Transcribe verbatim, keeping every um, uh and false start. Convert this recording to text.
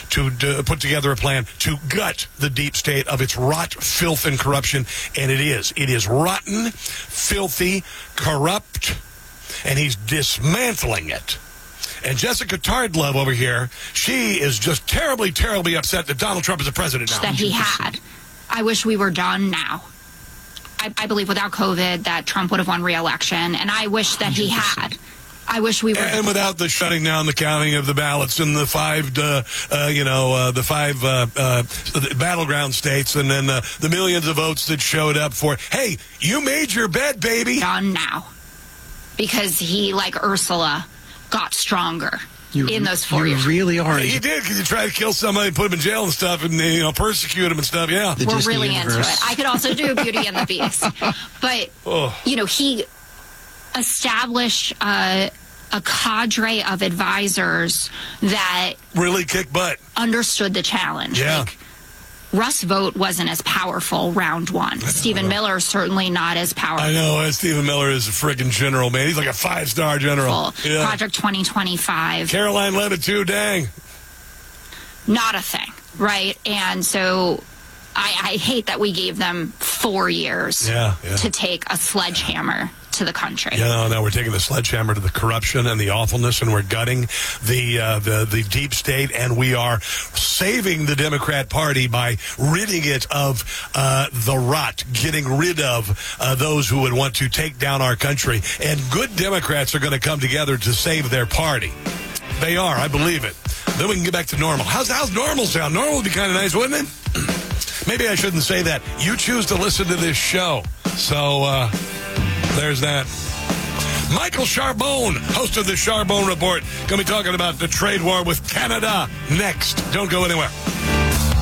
to uh, put together a plan to gut the deep state of its rot, filth, and corruption. And it is. It is rotten, filthy, corrupt, and he's dismantling it. And Jessica Tardlove over here, she is just terribly, terribly upset that Donald Trump is the president now. That he had. I wish we were done now. I, I believe without COVID that Trump would have won re-election, and I wish that he had. I wish we were. And without the shutting down the counting of the ballots in the five, uh, uh, you know, uh, the five uh, uh, battleground states, and then uh, the millions of votes that showed up for, hey, you made your bed, baby. Done now. Because he, like Ursula, got stronger you, in those four you years. You really are. He did, because he tried to kill somebody and put him in jail and stuff, and, you know, persecute him and stuff, yeah. The We're Disney really universe. into it. I could also do Beauty and the Beast. But, oh. you know, he established uh, a cadre of advisors that really kick butt. Understood the challenge. Yeah. Like, Russ Vought wasn't as powerful round one. Stephen Miller certainly not as powerful. I know. uh, Stephen Miller is a friggin' general, man. He's like a five-star general. Yeah. Project twenty twenty-five. Caroline Levitt, too, dang. Not a thing, right? And so I, I hate that we gave them four years yeah, yeah. to take a sledgehammer to the country. Yeah, no, no, we're taking the sledgehammer to the corruption and the awfulness, and we're gutting the uh, the the deep state, and we are saving the Democrat Party by ridding it of uh, the rot, getting rid of uh, those who would want to take down our country. And good Democrats are going to come together to save their party. They are, I believe it. Then we can get back to normal. How's how's normal sound? Normal would be kind of nice, wouldn't it? Maybe I shouldn't say that. You choose to listen to this show, so. Uh, There's that. Michael Charbonne, host of the Charbonne Report, going to be talking about the trade war with Canada next. Don't go anywhere.